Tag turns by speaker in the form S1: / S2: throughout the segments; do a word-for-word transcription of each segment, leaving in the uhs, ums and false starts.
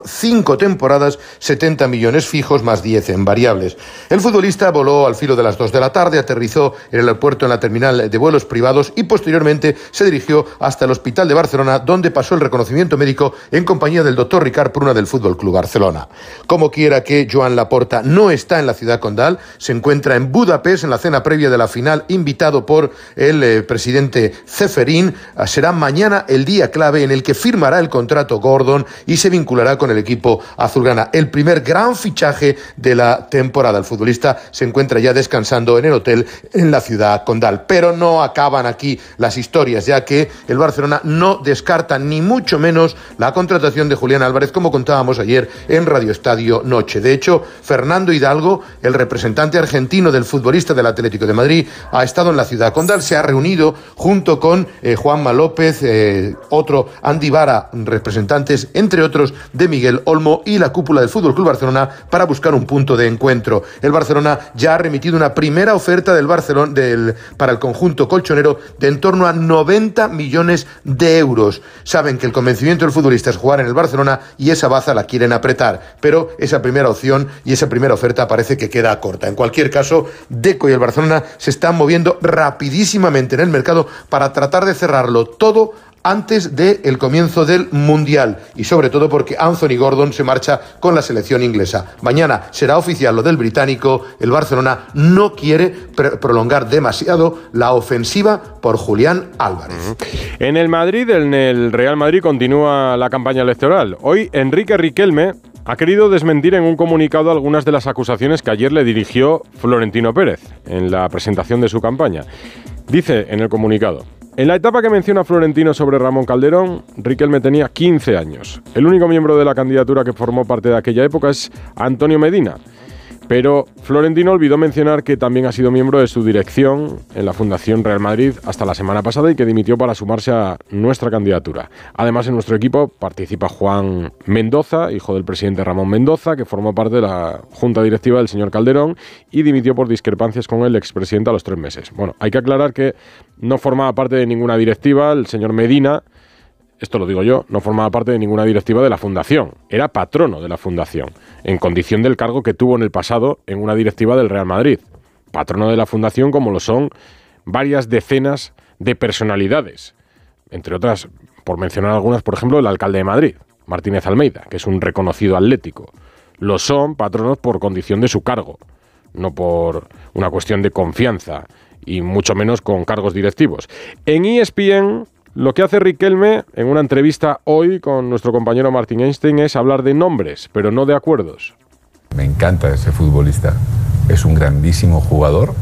S1: Cinco temporadas, setenta millones fijos más diez en variables. El futbolista voló al filo de las dos de la tarde, aterrizó en el aeropuerto en la terminal de vuelos privados y posteriormente se dirigió hasta el Hospital de Barcelona, donde pasó el reconocimiento médico en compañía del doctor Ricard Pruna del Fútbol Club Barcelona. Como quiera que Joan Laporta no está en la ciudad condal, se encuentra en Budapest en la cena previa de la final, invitado por el eh, presidente Ceferín. Será mañana el día clave en el que firmará el contrato Gordon y se vinculará con el equipo azulgrana. El primer gran fichaje de la temporada. El futbolista se encuentra ya descansando en el hotel en la ciudad condal. Pero no acaban aquí las historias, ya que el Barcelona no descarta ni mucho menos la contratación de Julián Álvarez, como contábamos ayer en Radio Estadio Noche. De hecho, Fernando Hidalgo, el representante argentino del futbolista del Atlético de Madrid, ha estado en la ciudad condal, se ha reunido junto con eh, Juanma López, eh, otro Andy Vara, representantes, entre otros, de Miguel Olmo y la cúpula del Fútbol Club Barcelona para buscar un punto de encuentro. El Barcelona ya ha remitido una primera oferta del Barcelona del, para el conjunto colchonero de en torno a noventa millones de euros. Saben que el convencimiento del futbolista es jugar en el Barcelona y esa baza la quieren apretar, pero esa primera opción y esa primera oferta parece que queda corta. En cualquier caso, Deco y el Barcelona se están moviendo rapidísimamente en el mercado para tratar de cerrarlo todo antes del comienzo del Mundial, y sobre todo porque Anthony Gordon se marcha con la selección inglesa. Mañana será oficial lo del británico. El Barcelona no quiere pre- prolongar demasiado la ofensiva por Julián Álvarez.
S2: En el Madrid, en el Real Madrid, continúa la campaña electoral. Hoy Enrique Riquelme ha querido desmentir en un comunicado algunas de las acusaciones que ayer le dirigió Florentino Pérez en la presentación de su campaña. Dice en el comunicado: en la etapa que menciona Florentino sobre Ramón Calderón, Riquelme tenía quince años. El único miembro de la candidatura que formó parte de aquella época es Antonio Medina. Pero Florentino olvidó mencionar que también ha sido miembro de su dirección en la Fundación Real Madrid hasta la semana pasada y que dimitió para sumarse a nuestra candidatura. Además, en nuestro equipo participa Juan Mendoza, hijo del presidente Ramón Mendoza, que formó parte de la junta directiva del señor Calderón y dimitió por discrepancias con el expresidente a los tres meses. Bueno, hay que aclarar que no formaba parte de ninguna directiva el señor Medina. Esto lo digo yo, no formaba parte de ninguna directiva de la Fundación, era patrono de la Fundación, en condición del cargo que tuvo en el pasado en una directiva del Real Madrid. Patrono de la Fundación como lo son varias decenas de personalidades, entre otras, por mencionar algunas, por ejemplo, el alcalde de Madrid, Martínez Almeida, que es un reconocido atlético. Lo son patronos por condición de su cargo, no por una cuestión de confianza, y mucho menos con cargos directivos. En E S P N... lo que hace Riquelme en una entrevista hoy con nuestro compañero Martin Einstein es hablar de nombres, pero no de acuerdos.
S3: Me encanta ese futbolista, es un grandísimo jugador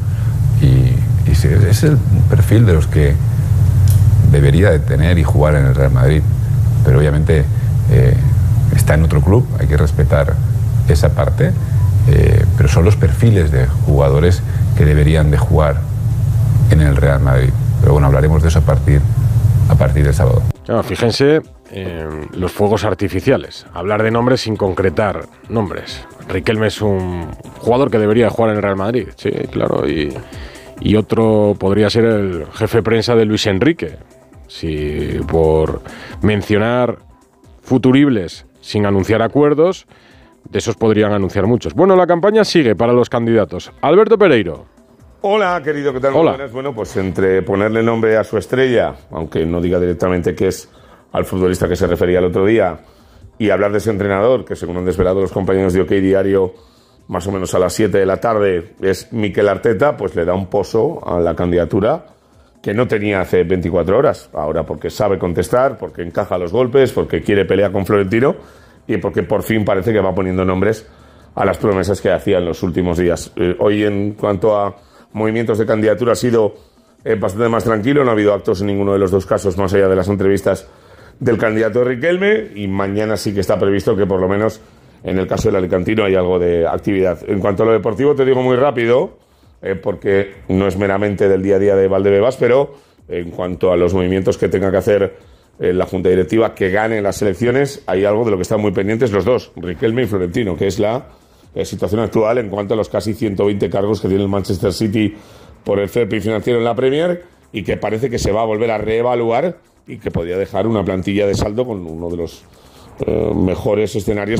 S3: y, y es el perfil de los que debería de tener y jugar en el Real Madrid, pero obviamente eh, está en otro club, hay que respetar esa parte, eh, pero son los perfiles de jugadores que deberían de jugar en el Real Madrid. Pero bueno, hablaremos de eso a partir a partir del sábado.
S2: Claro, fíjense en los fuegos artificiales. Hablar de nombres sin concretar nombres. Riquelme es un jugador que debería jugar en el Real Madrid, sí, claro, y, y otro podría ser el jefe de prensa de Luis Enrique. Si por mencionar futuribles sin anunciar acuerdos, de esos podrían anunciar muchos. Bueno, la campaña sigue para los candidatos. Alberto Pereiro.
S4: Hola, querido, ¿qué tal?
S2: Hola.
S4: Buenas. Bueno, pues entre ponerle nombre a su estrella, aunque no diga directamente que es al futbolista que se refería el otro día, y hablar de ese entrenador, que según han desvelado los compañeros de OK Diario, más o menos a las siete de la tarde, es Mikel Arteta, pues le da un pozo a la candidatura que no tenía hace veinticuatro horas. Ahora porque sabe contestar, porque encaja los golpes, porque quiere pelear con Florentino y porque por fin parece que va poniendo nombres a las promesas que hacía en los últimos días. Eh, hoy, en cuanto a movimientos de candidatura, ha sido eh, bastante más tranquilo, no ha habido actos en ninguno de los dos casos más allá de las entrevistas del candidato Riquelme, y mañana sí que está previsto que por lo menos en el caso del alicantino hay algo de actividad. En cuanto a lo deportivo, te digo muy rápido, eh, porque no es meramente del día a día de Valdebebas, pero en cuanto a los movimientos que tenga que hacer eh, la Junta Directiva que gane las elecciones, hay algo de lo que están muy pendientes los dos, Riquelme y Florentino, que es la La situación actual en cuanto a los casi ciento veinte cargos que tiene el Manchester City por el fair play financiero en la Premier, y que parece que se va a volver a reevaluar y que podría dejar una plantilla de saldo con uno de los eh, mejores escenarios.